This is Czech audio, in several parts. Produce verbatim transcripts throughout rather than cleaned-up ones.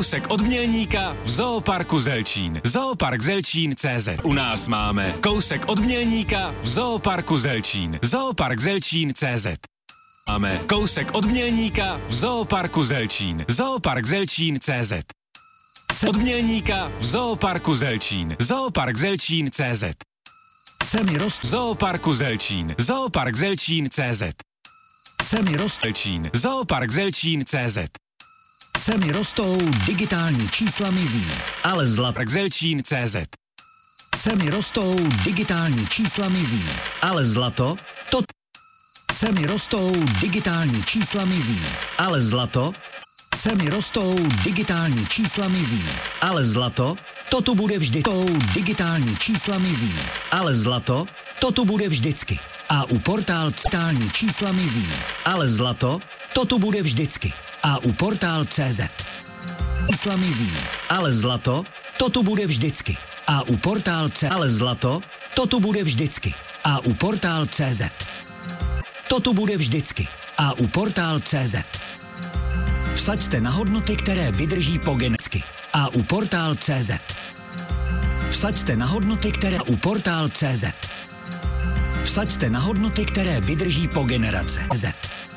kousek od Mělníka v Zooparku Zelčín. Zoopark Zelčín tečka cé zet. U nás máme kousek od Mělníka v Zooparku Zelčín. Zoopark Zelčín tečka cé zet. Máme kousek od Mělníka v Zooparku Zelčín. Zoopark Zelčín tečka cé zet. Od Mělníka v Zooparku Zelčín. Zoopark Zelčín tečka cé zet. Semi rost Zooparku Zelčín. Zoopark Zelčín tečka cé zet. Semi rost Zelčín. Zoopark Zelčín tečka cé zet. Semi rostou, digitální čísla mizí, ale zlato Zelčín tečka cé zet. Semi rostou, digitální čísla mizí, ale zlato, to Semi rostou, digitální čísla mizí, ale zlato Semi rostou, digitální čísla mizí, ale zlato, to tu bude vždy. Tou digitální čísla mizí, ale zlato, to tu bude vždycky. A u portál digitální čísla mizí, ale zlato, to tu bude vždycky. A u portál tečka cé zet čísla mizí, ale zlato, to tu bude vždycky. A u portál C, ale zlato, to tu bude vždycky. A u portál tečka cé zet to tu bude vždycky. A u portál tečka cé zet vsaďte na hodnoty, které vydrží po geneticky. A u portál tečka cé zet vsaďte na hodnoty, které u portál tečka cé zet vsaďte na hodnoty, které vydrží po generace Z.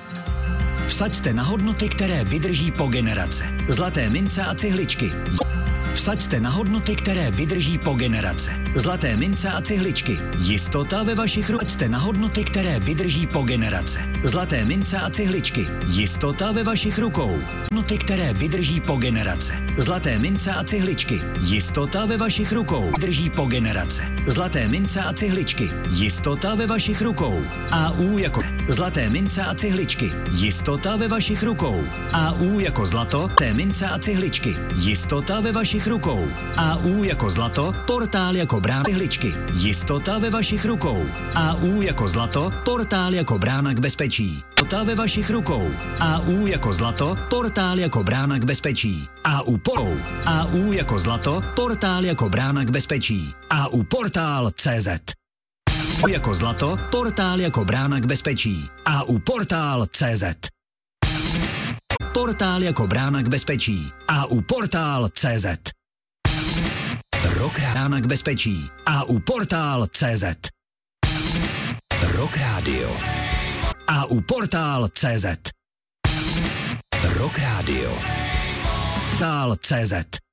Vsaďte na hodnoty, které vydrží po generace. Zlaté mince a cihličky. Vsaďte na hodnoty, které vydrží po generace. Zlaté mince a cihličky. Jistota ve vašich rukou. Vsaďte na hodnoty, které vydrží po generace. Zlaté mince a cihličky. Jistota ve vašich rukou. Hodnoty, které vydrží po generace. Zlaté mince a cihličky. Jistota ve vašich rukou. Vydrží po generace. Zlaté mince a cihličky. Jistota ve vašich rukou. A U jako zlaté mince a cihličky. Jistota ve vašich rukou. A U jako zlato. Zlaté mince a cihličky. Jistota ve vašich rukou. A U jako zlato. Portál jako brána cihličky. Jistota ve vašich rukou. A U jako zlato. Portál jako brána k bezpečí. Jistota ve vašich rukou. A U jako zlato. Portál jako brána k bezpečí. A U porou. A U jako zlato. Portál jako brána k bezpečí. A U portál tečka cé zet. U jako zlato. Portál jako brána k bezpečí. A U portál tečka cé zet. Portál jako brána k bezpečí. A U portál tečka cé zet. Rock brána k bezpečí. A U portál tečka cé zet. Rock Radio. A U portál tečka cé zet. Rock Radio. Portál tečka cé zet.